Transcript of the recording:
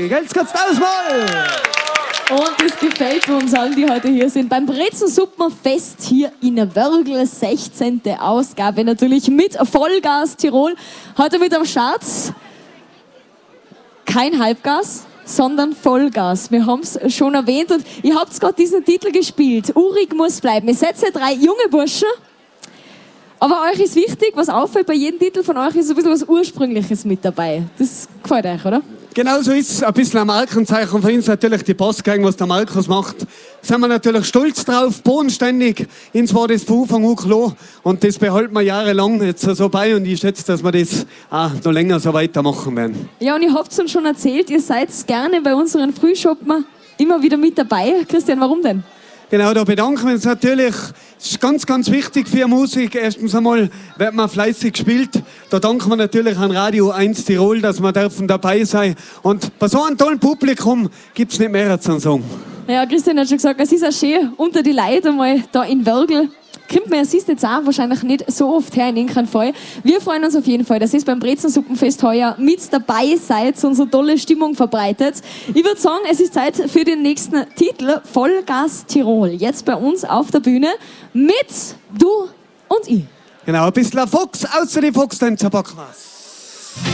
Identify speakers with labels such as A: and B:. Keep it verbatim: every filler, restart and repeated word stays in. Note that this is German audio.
A: gell? Jetzt geht's tausendmal!
B: Und das gefällt uns allen, die heute hier sind. Beim Brezensuppenfest hier in Wörgl, sechzehnte Ausgabe natürlich mit Vollgas Tirol. Heute mit am Start kein Halbgas, sondern Vollgas. Wir haben es schon erwähnt und ihr habt gerade diesen Titel gespielt. Urig muss bleiben. Ihr seid ja drei junge Burschen. Aber euch ist wichtig, was auffällt bei jedem Titel von euch, ist ein bisschen was Ursprüngliches mit dabei. Das gefällt euch, oder?
A: Genau so ist es. Ein bisschen ein Markenzeichen von uns natürlich die Postgang, was der Markus macht. Da sind wir natürlich stolz drauf, bodenständig. Uns war das von Anfang an klar. Und das behalten wir jahrelang jetzt so bei. Und ich schätze, dass wir das auch noch länger so weitermachen werden.
B: Ja, und ihr habt es uns schon erzählt, ihr seid gerne bei unseren Frühschoppen immer wieder mit dabei. Christian, warum denn?
A: Genau, da bedanken wir uns natürlich. Das ist ganz, ganz wichtig für Musik. Erstens einmal wird man fleißig gespielt. Da danken wir natürlich an Radio eins Tirol, dass wir dürfen dabei sein. Und bei so einem tollen Publikum gibt es nicht mehr zu sagen.
B: Ja, Christian hat schon gesagt, es ist auch schön unter die Leute einmal da in Wörgl. Kommt man, es ist jetzt auch wahrscheinlich nicht so oft her in irgendeinem Fall. Wir freuen uns auf jeden Fall, dass ihr beim Brezensuppenfest heuer mit dabei seid und so tolle Stimmung verbreitet. Ich würde sagen, es ist Zeit für den nächsten Titel, Vollgas Tirol. Jetzt bei uns auf der Bühne mit Du und ich.
A: Genau, ein bisschen Fox, außer die Fox, dann packen wir's.